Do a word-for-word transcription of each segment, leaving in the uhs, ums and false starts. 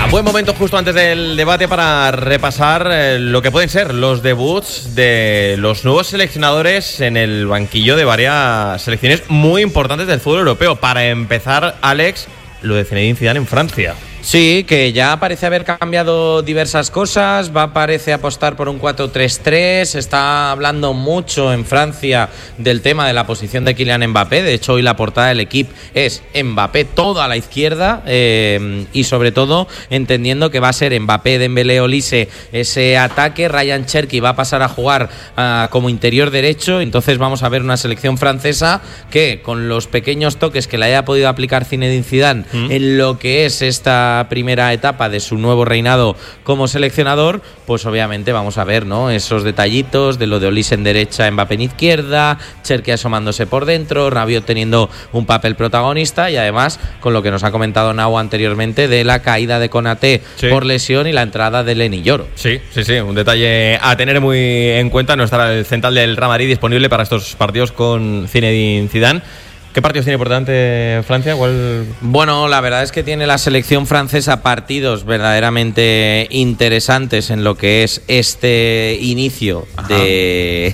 Buen momento justo antes del debate para repasar eh, lo que pueden ser los debuts de los nuevos seleccionadores en el banquillo de varias selecciones muy importantes del fútbol europeo. Para empezar, Alex, lo de Zinedine Zidane en Francia. Sí, que ya parece haber cambiado diversas cosas, va parece apostar por un cuatro tres tres, está hablando mucho en Francia del tema de la posición de Kylian Mbappé, de hecho hoy la portada del Equipo es Mbappé todo a la izquierda eh, y sobre todo entendiendo que va a ser Mbappé, Dembélé, Olise ese ataque, Ryan Cherki va a pasar a jugar uh, como interior derecho, entonces vamos a ver una selección francesa que con los pequeños toques que le haya podido aplicar Zinedine Zidane ¿Mm? en lo que es esta primera etapa de su nuevo reinado como seleccionador, pues obviamente vamos a ver, ¿no?, esos detallitos de lo de Olise en derecha, Mbappé en izquierda, Cherki asomándose por dentro, Rabiot teniendo un papel protagonista y además con lo que nos ha comentado Nau anteriormente de la caída de Konaté sí. por lesión y la entrada de Leny Yoro. Sí, sí, sí, un detalle a tener muy en cuenta. No estará el central del Real Madrid disponible para estos partidos con Zinedine Zidane. ¿Qué partidos tiene por delante Francia? ¿Cuál? Bueno, la verdad es que tiene la selección francesa partidos verdaderamente interesantes en lo que es este inicio Ajá. de...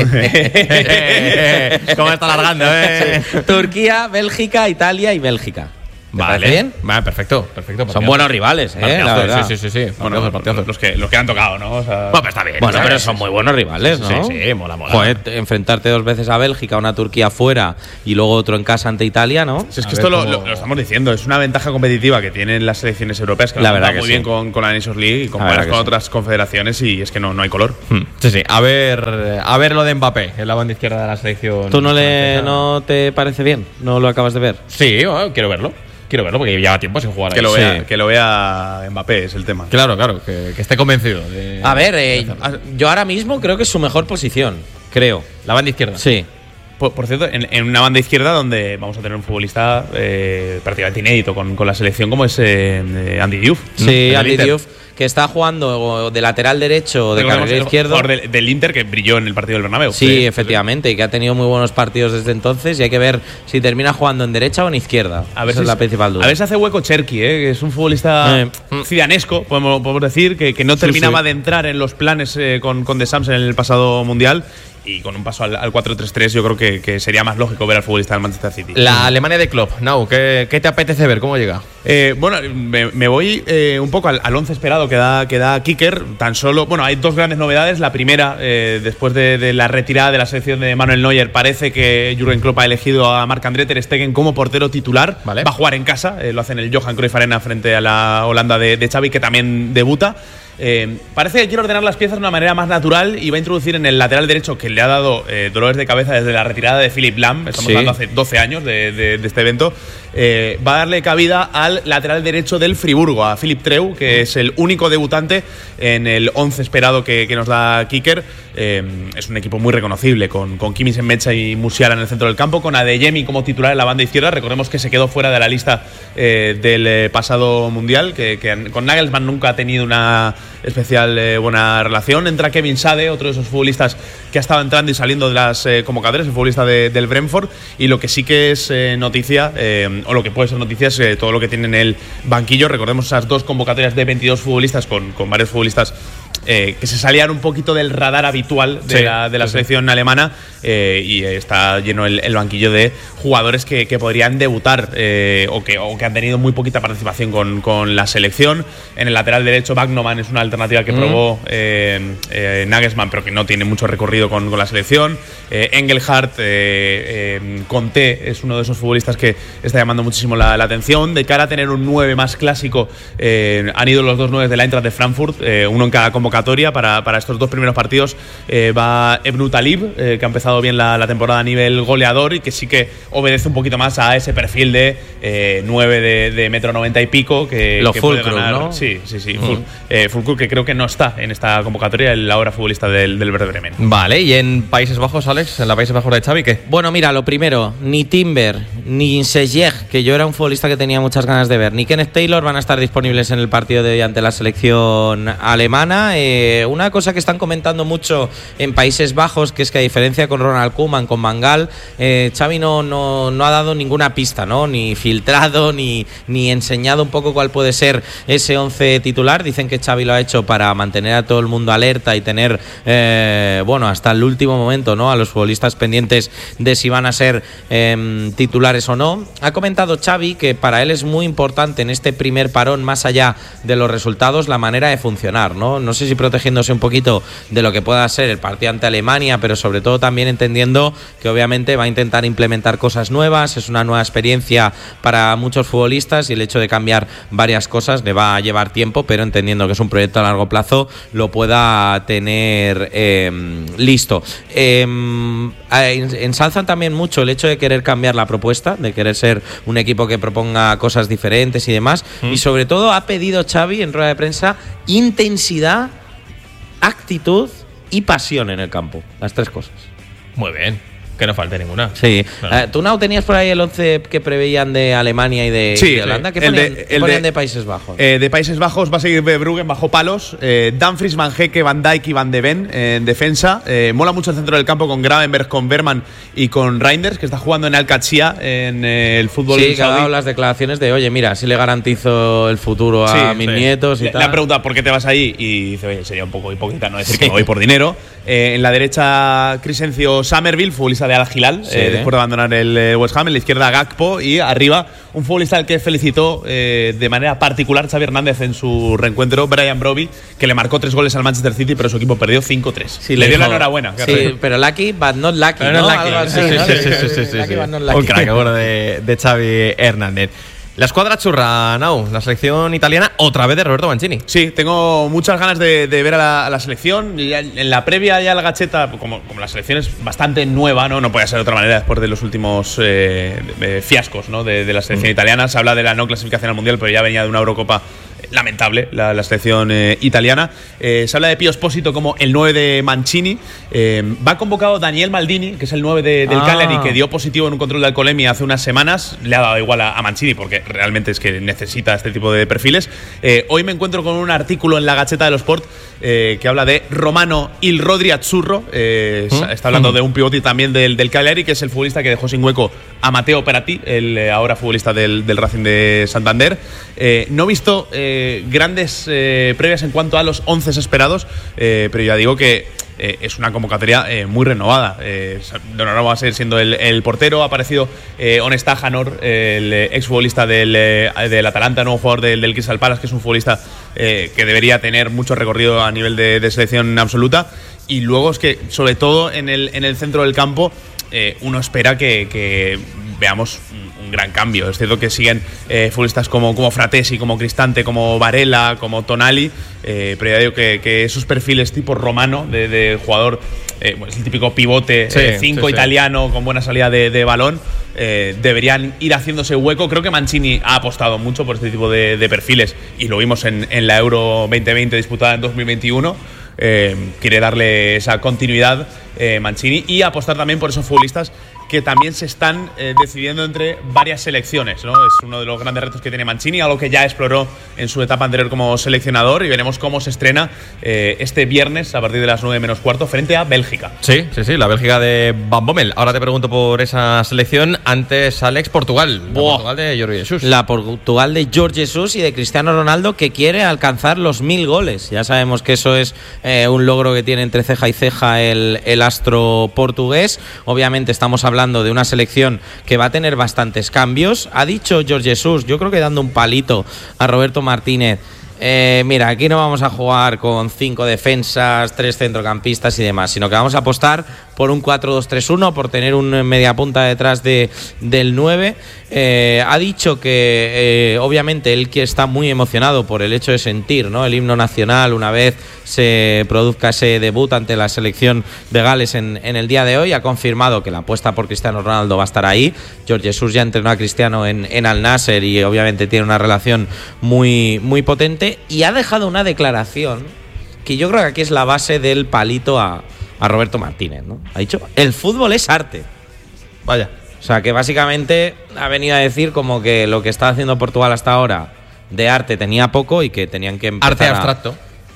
¿Cómo está alargando? Eh? Sí. Turquía, Bélgica, Italia y Bélgica. Vale, bien. Vale, perfecto, perfecto. Son buenos rivales, ¿eh? Partidazo, la verdad. Sí, sí, sí. sí. Bueno, partidazo, los que los que han tocado, ¿no? O sea, bueno, pero está bien. Bueno, ¿sabes? pero son muy buenos rivales, ¿no? Sí, sí, mola, mola. Joder, enfrentarte dos veces a Bélgica, una Turquía fuera y luego otro en casa ante Italia, ¿no? Sí, es que esto lo, lo, lo estamos diciendo, es una ventaja competitiva que tienen las selecciones europeas, que la lo verdad han que muy sí. bien con, con la Nations League y comparas con sí. otras confederaciones y es que no, no hay color. Hmm. Sí, sí. A ver, a ver lo de Mbappé en la banda izquierda de la selección. ¿Tú no, le, no te parece bien? ¿No lo acabas de ver? Sí, bueno, quiero verlo. Quiero verlo porque lleva tiempo sin jugar. Que ahí. lo vea, sí. que lo vea Mbappé es el tema. Claro, claro, que, que esté convencido. De, a ver, eh, yo ahora mismo creo que es su mejor posición, creo. La banda izquierda. Sí. Por, por cierto, en, en una banda izquierda donde vamos a tener un futbolista eh, prácticamente inédito con, con la selección como es eh, Andy Diouf. Sí, ¿no? Andy Diouf, que está jugando de lateral derecho o de carril izquierdo. Jugador del, del Inter que brilló en el partido del Bernabéu. Sí, sí, efectivamente, y que ha tenido muy buenos partidos desde entonces y hay que ver si termina jugando en derecha o en izquierda. A ver Esa si es la principal duda. A ver si hace hueco Cherki, ¿eh? Que es un futbolista eh. zidanesco, podemos, podemos decir, que, que no terminaba sí, sí. de entrar en los planes eh, con, con The Sams en el pasado Mundial. Y con un paso al, al cuatro tres tres yo creo que, que sería más lógico ver al futbolista del Manchester City. La Alemania de Klopp, Nau, ¿qué, ¿qué te apetece ver? ¿Cómo llega? Eh, bueno, me, me voy eh, un poco al, al once esperado que da, que da Kicker. Tan solo, bueno, hay dos grandes novedades. La primera, eh, después de, de la retirada de la selección de Manuel Neuer, parece que Jürgen Klopp ha elegido a Marc-André ter Stegen como portero titular. Vale. Va a jugar en casa, eh, lo hace en el Johan Cruyff Arena frente a la Holanda de, de Xavi, que también debuta. Eh, parece que quiere ordenar las piezas de una manera más natural y va a introducir en el lateral derecho, que le ha dado eh, dolores de cabeza desde la retirada de Philipp Lahm, estamos sí. hablando hace doce años de, de, de este evento, eh, va a darle cabida al lateral derecho del Friburgo, a Philipp Treu, que es el único debutante en el once esperado que, que nos da Kicker. Eh, es un equipo muy reconocible, con, con Kimmich en mecha y Musiala en el centro del campo, con Adeyemi como titular en la banda izquierda. Recordemos que se quedó fuera de la lista eh, del eh, pasado Mundial, que, que con Nagelsmann nunca ha tenido una especial eh, buena relación. Entra Kevin Schade, otro de esos futbolistas que ha estado entrando y saliendo de las eh, convocatorias, el futbolista de, del Brentford. Y lo que sí que es eh, noticia, eh, o lo que puede ser noticia, es eh, todo lo que tiene en el banquillo. Recordemos esas dos convocatorias de veintidós futbolistas con, con varios futbolistas Eh, que se salían un poquito del radar habitual de sí, la, de la sí, selección sí. alemana eh, y está lleno el, el banquillo de jugadores que, que podrían debutar eh, o, que, o que han tenido muy poquita participación con, con la selección. En el lateral derecho, Wagnerman es una alternativa que mm. probó eh, eh, Nagelsmann, pero que no tiene mucho recorrido con, con la selección. eh, Engelhardt, eh, eh, Conté es uno de esos futbolistas que está llamando muchísimo la, la atención. De cara a tener un nueve más clásico, eh, han ido los dos nueve de la Eintracht de Frankfurt, eh, uno en cada convocatoria. Para, para estos dos primeros partidos eh, va Ebnou Talib, eh, que ha empezado bien la, la temporada a nivel goleador y que sí que obedece un poquito más a ese perfil de eh, nueve de, de metro noventa y pico que, Los que full puede ganar. ¿no? Sí, sí, sí. Mm. Full, eh, Fulkrug, que creo que no está en esta convocatoria, el ahora futbolista del, del Werder Bremen. Vale, ¿y en Países Bajos, Alex? ¿En la Países Bajos de Xavi qué? Bueno, mira, lo primero, ni Timber ni Sejeg, que yo era un futbolista que tenía muchas ganas de ver, ni Kenneth Taylor van a estar disponibles en el partido de hoy ante la selección alemana. Eh, una cosa que están comentando mucho en Países Bajos, que es que a diferencia con Ronald Koeman, con Van Gaal, eh, Xavi no, no, no ha dado ninguna pista, ¿no? Ni filtrado, ni, ni enseñado un poco cuál puede ser ese once titular. Dicen que Xavi lo ha hecho para mantener a todo el mundo alerta y tener, eh, bueno, hasta el último momento, ¿no?, a los futbolistas pendientes de si van a ser eh, titulares o no. Ha comentado Xavi que para él es muy importante en este primer parón, más allá de los resultados, la manera de funcionar, ¿no? No sé si protegiéndose un poquito de lo que pueda ser el partido ante Alemania, pero sobre todo también entendiendo que obviamente va a intentar implementar cosas nuevas, es una nueva experiencia para muchos futbolistas y el hecho de cambiar varias cosas le va a llevar tiempo, pero entendiendo que es un proyecto a largo plazo, lo pueda tener eh, listo. Eh, ensalzan también mucho el hecho de querer cambiar la propuesta, de querer ser un equipo que proponga cosas diferentes y demás, mm. y sobre todo ha pedido Xavi en rueda de prensa intensidad, actitud y pasión en el campo, las tres cosas. Muy bien, que no falte ninguna. Sí. Claro. Uh, ¿Tú, Nau, tenías por ahí el once que preveían de Alemania y de, sí, de Holanda? Sí. ¿Qué ponían, de, ¿qué ponían de, de Países Bajos? Eh, de Países Bajos va a seguir Bruggen bajo palos, eh, Dumfries, Van Hecke, Van Dijk y Van de Ven eh, en defensa. Eh, mola mucho el centro del campo con Gravenberch, con Berman y con Reinders, que está jugando en Al-Qadsiya en eh, el fútbol sí, que ha saudí. dado las declaraciones de, oye, mira, si le garantizo el futuro a sí, mis sí. nietos y le, tal. Le ha preguntado por qué te vas ahí y dice, oye, sería un poco hipócrita no decir sí. que me voy por dinero. Eh, en la derecha, Crescencio Summerville, futbolista de Al-Hilal, sí. eh, después de abandonar el eh, West Ham. En la izquierda, Gakpo. Y arriba, un futbolista al que felicitó eh, de manera particular Xavi Hernández en su reencuentro, Brian Brobby, que le marcó tres goles al Manchester City, pero su equipo perdió cinco tres. Sí, le dio dijo, la enhorabuena. Sí, rey. Pero lucky, but not lucky, pero ¿no? Lucky. Así, sí, ¿no? sí, sí, sí, sí, sí, lucky, sí. But not lucky. Un crack, bueno, de, de Xavi Hernández. La escuadra churra, Nau, la selección italiana, otra vez de Roberto Mancini. Sí, tengo muchas ganas de, de ver a la, a la selección. Ya, en la previa ya la gacheta, como, como la selección es bastante nueva, no no puede ser de otra manera después de los últimos eh, de, fiascos, ¿no? de, de la selección mm. italiana. Se habla de la no clasificación al Mundial, pero ya venía de una Eurocopa lamentable, la, la selección eh, italiana. Eh, se habla de Pio Esposito como el nueve de Mancini. Eh, va convocado Daniel Maldini, que es el nueve de, del ah. Cagliari, que dio positivo en un control de alcoholemia hace unas semanas. Le ha dado igual a, a Mancini porque realmente es que necesita este tipo de perfiles. Eh, hoy me encuentro con un artículo en la Gazzetta dello Sport eh, que habla de Romano Il Rodri Azzurro. Eh, ¿Mm? Está hablando mm. de un pivote también del, del Cagliari, que es el futbolista que dejó sin hueco a Matteo Peratti, el eh, ahora futbolista del, del Racing de Santander. Eh, no he visto eh, grandes eh, previas en cuanto a los once esperados, eh, pero ya digo que eh, es una convocatoria eh, muy renovada. Eh, Donnarumma va a seguir siendo el, el portero. Ha aparecido eh, Onesta Janor, el exfutbolista del, del Atalanta, nuevo jugador del, del Crystal Palace, que es un futbolista eh, que debería tener mucho recorrido a nivel de, de selección absoluta. Y luego es que, sobre todo en el, en el centro del campo, eh, uno espera que, que veamos un gran cambio. Es cierto que siguen eh, futbolistas como, como Fratesi, como Cristante, como Varela, como Tonali, eh, pero ya digo que, que esos perfiles tipo romano de, de jugador, eh, es el típico pivote cinco sí, eh, sí, italiano sí. con buena salida de, de balón, eh, deberían ir haciéndose hueco. Creo que Mancini ha apostado mucho por este tipo de, de perfiles y lo vimos en, en la Euro veinte veinte disputada en dos mil veintiuno. Eh, quiere darle esa continuidad eh, Mancini y apostar también por esos futbolistas que también se están eh, decidiendo entre varias selecciones, ¿no? Es uno de los grandes retos que tiene Mancini, algo que ya exploró en su etapa anterior como seleccionador, y veremos cómo se estrena eh, este viernes a partir de las nueve menos cuarto frente a Bélgica. Sí, sí, sí, la Bélgica de Van Bommel. Ahora te pregunto por esa selección. Antes, Alex, Portugal. La Buah. Portugal de Jorge Jesús. La Portugal de Jorge Jesús y de Cristiano Ronaldo, que quiere alcanzar los mil goles. Ya sabemos que eso es eh, un logro que tiene entre ceja y ceja el, el astro portugués. Obviamente estamos hablando de una selección que va a tener bastantes cambios. Ha dicho Jorge Jesús, yo creo que dando un palito a Roberto Martínez, eh, mira, aquí no vamos a jugar con cinco defensas, tres centrocampistas y demás, sino que vamos a apostar por un cuatro dos tres uno, por tener un mediapunta detrás de, del nueve. Eh, ha dicho que eh, obviamente él que está muy emocionado por el hecho de sentir, ¿no?, el himno nacional una vez se produzca ese debut ante la selección de Gales en, en el día de hoy. Ha confirmado que la apuesta por Cristiano Ronaldo va a estar ahí. Jorge Jesús ya entrenó a Cristiano en, en Al Nasser y obviamente tiene una relación muy, muy potente, y ha dejado una declaración que yo creo que aquí es la base del palito a, a Roberto Martínez, ¿no? Ha dicho, el fútbol es arte. Vaya. O sea, que básicamente ha venido a decir como que lo que está haciendo Portugal hasta ahora de arte tenía poco y que tenían que empezar arte abstracto. A...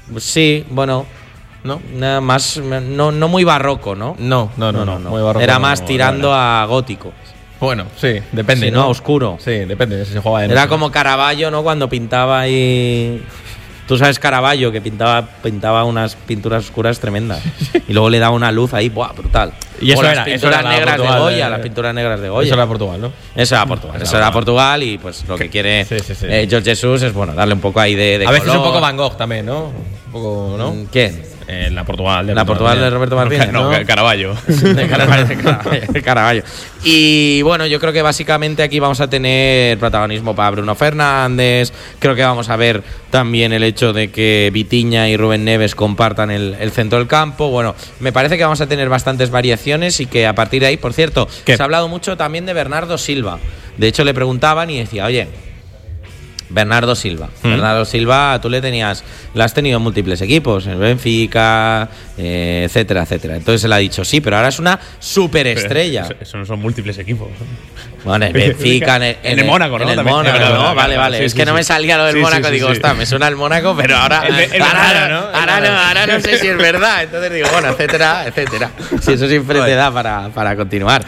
Sí, bueno, ¿no? Nada más, no, no muy barroco, ¿no? No, no, no, no. no, no. Muy barroco, Era no, más no, tirando no, no. a gótico. Bueno, sí, depende. Sí, ¿no? no, oscuro. Sí, depende si se juega de Era noche. como Caravaggio, ¿no? Cuando pintaba ahí. Tú sabes Caravaggio, que pintaba, pintaba unas pinturas oscuras tremendas. Y luego le daba una luz ahí, ¡buah! Brutal. Y eso o las era, pinturas eso era negras Portugal, de Goya, eh, las pinturas negras de Goya. Eso era Portugal, ¿no? Eso era Portugal. Eso, eso era Portugal y pues lo que quiere sí, sí, sí. Eh, George Jesus es, bueno, darle un poco ahí de, de A color. veces un poco Van Gogh también, ¿no? Un poco, ¿no? ¿Quién? Eh, la Portugal. De La Portugal de Roberto Martínez, No, ¿no? Caravaggio. De Caravaggio, de Caravaggio, de Caravaggio. Y bueno, yo creo que básicamente aquí vamos a tener protagonismo para Bruno Fernández. Creo que vamos a ver también el hecho de que Vitinha y Rubén Neves compartan el, el centro del campo. Bueno, me parece que vamos a tener bastantes variaciones y que a partir de ahí, por cierto, ¿Qué? se ha hablado mucho también de Bernardo Silva. De hecho, le preguntaban y decía, oye, Bernardo Silva. ¿Mm? Bernardo Silva, tú le tenías, la has tenido en múltiples equipos, en Benfica, eh, etcétera, etcétera. Entonces él ha dicho, sí, pero ahora es una superestrella. Eso, eso no son múltiples equipos. Bueno, en Benfica, en el, en en el Mónaco, ¿no? En el También. Mónaco, Verdad, ¿no? verdad, Vale, verdad, vale. sí, es sí, que no sí. me salía lo del Sí, Mónaco. sí, Digo, sí, está, sí. me suena el Mónaco, pero ahora, El de- el de ahora, Granada, no, ¿no? ahora, no, ahora no sé si es verdad. Entonces digo, bueno, etcétera, etcétera. Si eso siempre te da para, para continuar.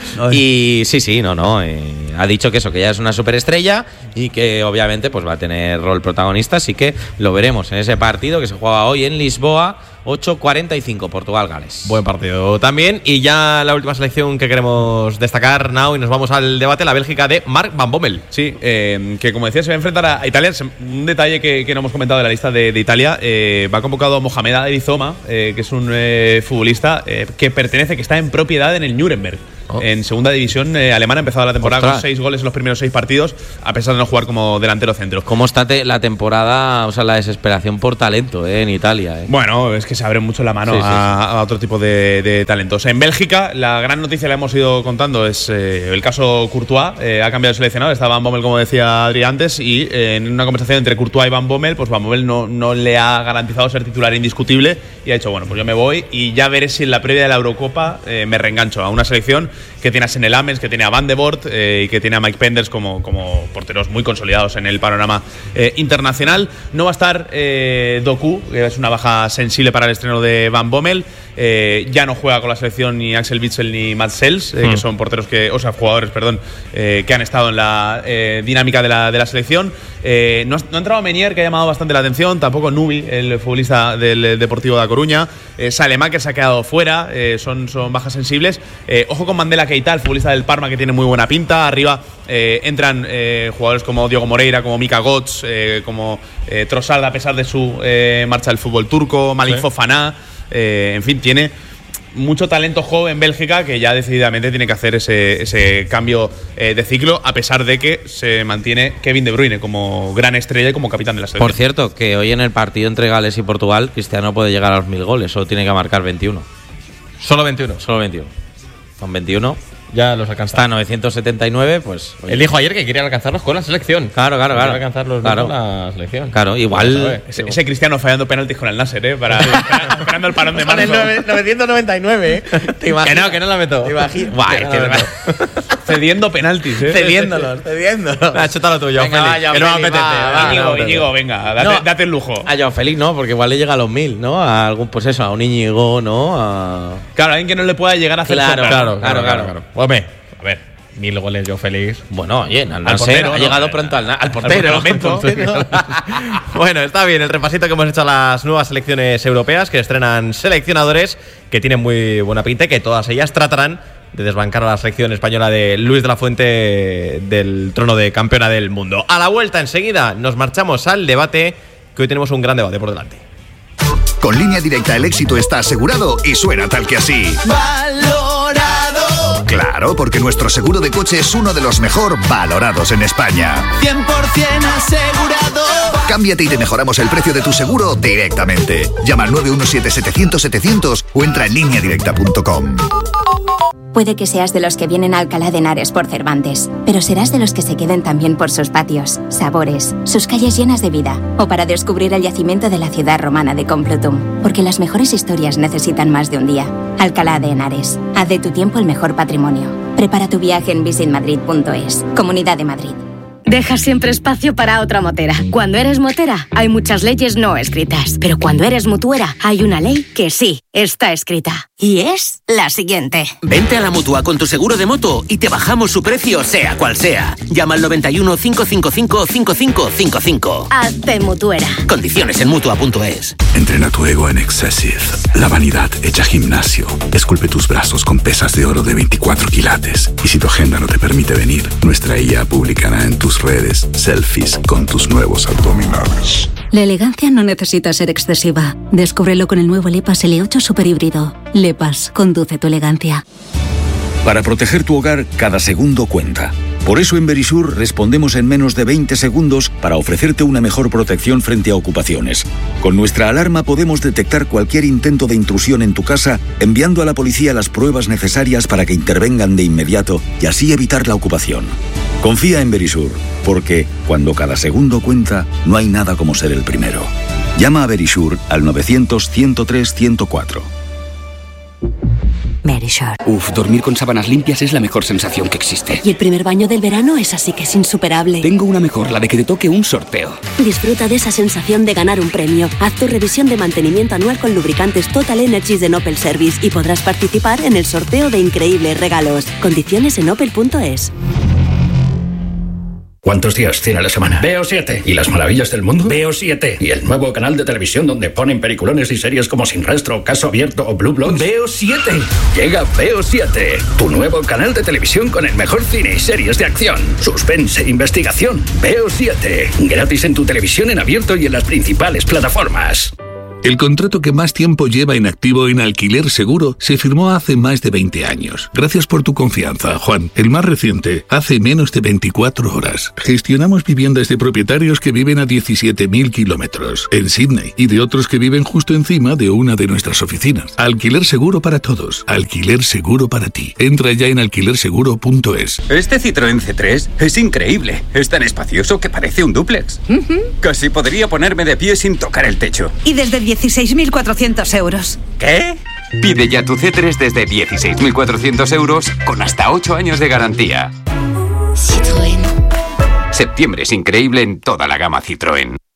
Y sí, sí, no, no. Eh, ha dicho que eso, que ya es una superestrella y que obviamente pues va a tener rol protagonista, así que lo veremos en ese partido que se juega hoy en Lisboa, ocho cuarenta y cinco, Portugal-Gales. Buen partido también. Y ya la última selección que queremos destacar, Nao, y nos vamos al debate, la Bélgica de Mark Van Bommel. Sí, eh, que como decía, se va a enfrentar a Italia. Un detalle que, que no hemos comentado de la lista de, de Italia, eh, va convocado Mohamed Arizoma, eh, que es un eh, futbolista eh, que pertenece, que está en propiedad en el Nuremberg. Oh. En segunda división eh, alemana, ha empezado la temporada Ostras. con seis goles en los primeros seis partidos, a pesar de no jugar como delantero centro. ¿Cómo está te la temporada, o sea, la desesperación por talento eh, en Italia? Eh? Bueno, es que se abre mucho la mano sí, sí, a, sí. a otro tipo de, de talentos. En Bélgica, la gran noticia que le hemos ido contando es eh, el caso Courtois. Eh, ha cambiado de seleccionado, estaba Van Bommel, como decía Adri antes, y eh, en una conversación entre Courtois y Van Bommel, pues Van Bommel no, no le ha garantizado ser titular indiscutible y ha dicho, bueno, pues yo me voy y ya veré si en la previa de la Eurocopa eh, me reengancho a una selección que tiene a Senne Lammens, que tiene a Van de Voort eh, y que tiene a Mike Penders como, como porteros muy consolidados en el panorama eh, internacional. No va a estar eh, Doku, que es una baja sensible para el estreno de Van Bommel. Eh, ya no juega con la selección ni Axel Witsel ni Mats Sels, eh, mm. que son porteros que, o sea, jugadores, perdón, eh, que han estado en la eh, dinámica de la, de la selección. Eh, no, ha, no ha entrado Menier, que ha llamado bastante la atención, tampoco Nubi, el futbolista del Deportivo de A Coruña. Eh, Salemaker se ha quedado fuera, eh, son, son bajas sensibles. Eh, ojo con Mandela Keita, el futbolista del Parma, que tiene muy buena pinta. Arriba eh, entran eh, jugadores como Diogo Moreira, como Mika Götze, eh, como eh, Trossard, a pesar de su eh, marcha al fútbol turco, Malik sí. Fofana. Eh, en fin, tiene mucho talento joven Bélgica que ya decididamente tiene que hacer ese, ese cambio eh, de ciclo, a pesar de que se mantiene Kevin De Bruyne como gran estrella y como capitán de la selección. Por cierto, que hoy en el partido entre Gales y Portugal, Cristiano puede llegar a los mil goles, solo tiene que marcar veintiuno. ¿Solo veintiuno? Solo veintiuno. Con veintiuno ya los alcanza. Está a novecientos setenta y nueve, pues... Oye. Él dijo ayer que quería alcanzarlos con la selección. Claro, claro, claro. Quería alcanzarlos claro. con la selección. Claro, igual... Ese, ese Cristiano fallando penaltis con el Nasser, ¿eh? Para, esperando el parón de marzo. novecientos noventa y nueve, ¿eh? ¿Te imaginas? Que no, que no la meto. ¿Te imaginas? Buah, que es que no cediendo penaltis, ¿eh? Cediéndolos, cediéndolos. Ah, chútalo tuyo, venga, Félix, va, que no me Félix, apetece. va, Va, Íñigo, no, Íñigo, venga, date, no, date el lujo. A Joao Félix no, porque igual le llega a los mil, ¿no? A algún, pues eso, a un Íñigo, ¿no? A... Claro, alguien que no le pueda llegar a hacer Claro, sombra. Claro, claro, Claro, claro. claro. claro. Hombre, a ver. Mil goles yo feliz. Bueno, oye, al Al Nasser portero, ha ¿no? llegado pronto al, al portero. Al portero. Bueno, está bien el repasito que hemos hecho a las nuevas selecciones europeas que estrenan seleccionadores que tienen muy buena pinta y que todas ellas tratarán de desbancar a la selección española de Luis de la Fuente del trono de campeona del mundo. A la vuelta enseguida nos marchamos al debate, que hoy tenemos un gran debate por delante. Con Línea Directa el éxito está asegurado y suena tal que así. Valorado. Claro, porque nuestro seguro de coche es uno de los mejor valorados en España. cien por ciento asegurado. Cámbiate y te mejoramos el precio de tu seguro directamente. Llama al nueve uno siete, setecientos, setecientos o entra en línea directa punto com. Puede que seas de los que vienen a Alcalá de Henares por Cervantes, pero serás de los que se queden también por sus patios, sabores, sus calles llenas de vida, o para descubrir el yacimiento de la ciudad romana de Complutum, porque las mejores historias necesitan más de un día. Alcalá de Henares, haz de tu tiempo el mejor patrimonio. Prepara tu viaje en visit madrid punto es. Comunidad de Madrid. Deja siempre espacio para otra motera. Cuando eres motera, hay muchas leyes no escritas. Pero cuando eres mutuera, hay una ley que sí está escrita. Y es la siguiente. Vente a la Mutua con tu seguro de moto y te bajamos su precio, sea cual sea. Llama al noventa y uno, cinco cinco cinco, cinco cinco cinco cinco. Hazte mutuera. Condiciones en Mutua punto es. Entrena tu ego en Excessive. La vanidad hecha gimnasio. Esculpe tus brazos con pesas de oro de veinticuatro quilates. Y si tu agenda no te permite venir, nuestra I A publicará en tus redes selfies con tus nuevos abdominales. La elegancia no necesita ser excesiva. Descúbrelo con el nuevo Lepas L ocho Super Híbrido. Lepas, conduce tu elegancia. Para proteger tu hogar, cada segundo cuenta. Por eso en Verisur respondemos en menos de veinte segundos para ofrecerte una mejor protección frente a ocupaciones. Con nuestra alarma podemos detectar cualquier intento de intrusión en tu casa, enviando a la policía las pruebas necesarias para que intervengan de inmediato y así evitar la ocupación. Confía en Verisur, porque cuando cada segundo cuenta, no hay nada como ser el primero. Llama a Verisur al novecientos, ciento tres, ciento cuatro. Verisur. Uf, dormir con sábanas limpias es la mejor sensación que existe. Y el primer baño del verano es así que es insuperable. Tengo una mejor, la de que te toque un sorteo. Disfruta de esa sensación de ganar un premio. Haz tu revisión de mantenimiento anual con lubricantes Total Energies de Opel Service y podrás participar en el sorteo de increíbles regalos. Condiciones en opel punto es. ¿Cuántos días tiene la semana? Veo siete. ¿Y las maravillas del mundo? Veo siete. ¿Y el nuevo canal de televisión donde ponen peliculones y series como Sin Rastro, Caso Abierto o Blue Bloods? Veo siete. Llega Veo siete, tu nuevo canal de televisión con el mejor cine y series de acción, suspense, investigación. Veo siete. Gratis en tu televisión en abierto y en las principales plataformas. El contrato que más tiempo lleva en activo en Alquiler Seguro se firmó hace más de veinte años. Gracias por tu confianza, Juan. El más reciente, hace menos de veinticuatro horas. Gestionamos viviendas de propietarios que viven a diecisiete mil kilómetros en Sydney y de otros que viven justo encima de una de nuestras oficinas. Alquiler Seguro para todos. Alquiler Seguro para ti. Entra ya en alquiler seguro punto es. Este Citroën C tres es increíble. Es tan espacioso que parece un dúplex. Uh-huh. Casi podría ponerme de pie sin tocar el techo. Y desde dieciséis mil cuatrocientos euros. ¿Qué? Pide ya tu C tres desde dieciséis mil cuatrocientos euros con hasta ocho años de garantía. Citroën. Septiembre es increíble en toda la gama Citroën.